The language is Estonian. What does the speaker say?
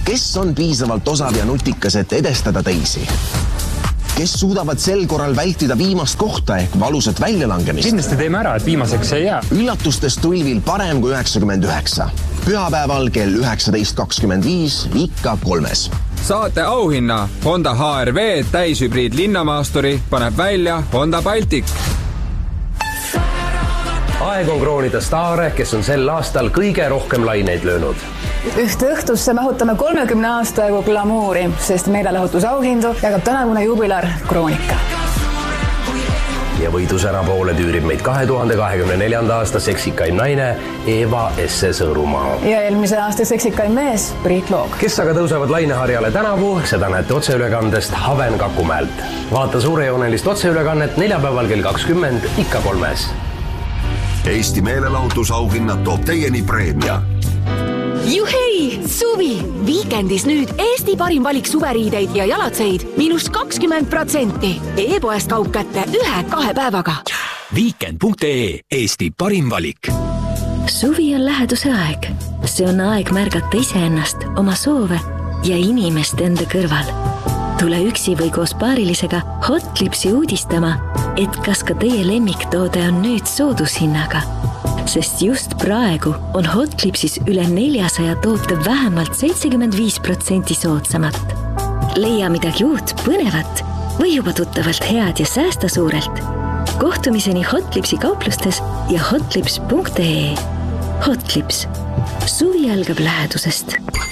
Kes on piisavalt osav ja nutikas, et edestada teisi? Kes suudavad sel korral vältida viimast kohta ehk valusat väljalangemist? Kindlasti teeme ära, et viimaseks ei jää. Üllatustest tulvil parem kui 99. Pühapäeval kell 19.25 ikka 3. Saate auhinna Honda HR-V täishübriid linnamaasturi paneb välja Honda Baltic. Aeg on kroonida staare, kes on sel aastal kõige rohkem laineid löönud. Ühte õhtusse mahutame 30 aasta jagu glamuuri, sest meelelahutusauhindu jagab tänavune jubilar Kroonika. Ja võidusena poole tüürib meid 2024. aasta seksikaim naine Eva Esse Sõõrumaa. Ja eelmise aasta seksikaim mees Priit Loog. Kes aga tõusevad laineharjale tänavu, seda näete otseülekandest Haven Kakumäelt. Vaata suurejoonelist otseülekannet neljapäeval kell 20 ikka 3. Eesti meelelahutusauhinnad toob teieni preemia. Juhei! Suvi! Viikendis nüüd Eesti parim valik suveriideid ja jalatseid -20%. E-poest kaup kätte 1-2 päevaga. Weekend.ee Eesti parim valik. Suvi on läheduse aeg. See on aeg märgata iseennast, oma soove ja inimest enda kõrval. Tule üksi või koos paarilisega Hotlipsi uudistama, et kas ka teie lemmiktoode on nüüd soodushinnaga. Sest just praegu on Hotlipsis üle 400 toote vähemalt 75% soodsamat. Leia midagi uut, põnevat või juba tuttavalt head ja säästa suurelt. Kohtumiseni Hotlipsi kauplustes ja hotlips.ee. Hotlips. Suvi algab lähedusest.